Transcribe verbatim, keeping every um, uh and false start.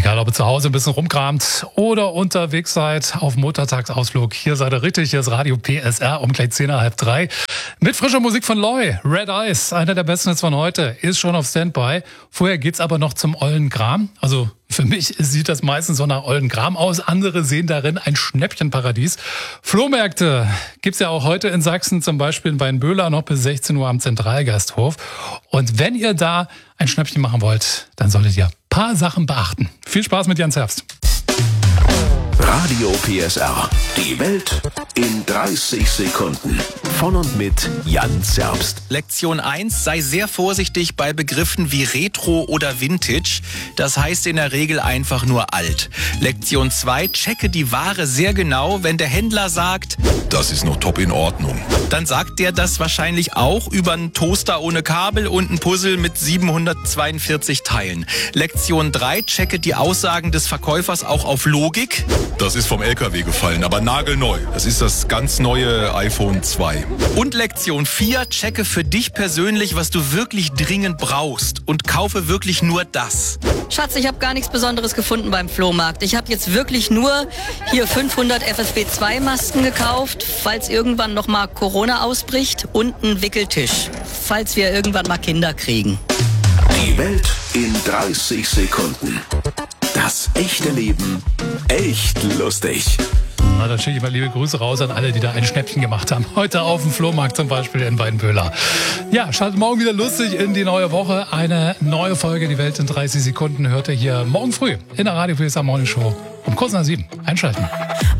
Egal, ob ihr zu Hause ein bisschen rumkramt oder unterwegs seid auf Muttertagsausflug, hier seid ihr richtig, hier ist Radio P S R um gleich zehn Uhr, halb drei. Mit frischer Musik von Loy, Red Eyes, einer der besten Hits von heute, ist schon auf Standby. Vorher geht's aber noch zum ollen Kram. Also für mich sieht das meistens so nach ollen Kram aus. Andere sehen darin ein Schnäppchenparadies. Flohmärkte gibt's ja auch heute in Sachsen, zum Beispiel in Weinböhler noch bis sechzehn Uhr am Zentralgasthof. Und wenn ihr da ein Schnäppchen machen wollt, dann solltet ihr ein paar Sachen beachten. Viel Spaß mit Jan Zerbst. Radio P S R. Die Welt in dreißig Sekunden. Von und mit Jan Zerbst. Lektion eins. Sei sehr vorsichtig bei Begriffen wie Retro oder Vintage. Das heißt in der Regel einfach nur alt. Lektion zwei. Checke die Ware sehr genau. Wenn der Händler sagt, das ist noch top in Ordnung, dann sagt der das wahrscheinlich auch über einen Toaster ohne Kabel und ein Puzzle mit siebenhundertzweiundvierzig Teilen. Lektion drei. Checke die Aussagen des Verkäufers auch auf Logik. Das ist vom L K W gefallen, aber nagelneu. Das ist das ganz neue iPhone zwei. Und Lektion vier. Checke für dich persönlich, was du wirklich dringend brauchst und kaufe wirklich nur das. Schatz, ich habe gar nichts Besonderes gefunden beim Flohmarkt. Ich habe jetzt wirklich nur hier fünfhundert F F P zwei Masken gekauft, falls irgendwann noch mal Corona ausbricht, und einen Wickeltisch, falls wir irgendwann mal Kinder kriegen. Die Welt in dreißig Sekunden. Das echte Leben echt lustig. Na, dann schicke ich mal liebe Grüße raus an alle, die da ein Schnäppchen gemacht haben. Heute auf dem Flohmarkt zum Beispiel in Weinböhler. Ja, schaltet morgen wieder lustig in die neue Woche. Eine neue Folge Die Welt in dreißig Sekunden hört ihr hier morgen früh in der Radio P S R Morning Show um kurz nach sieben. Einschalten.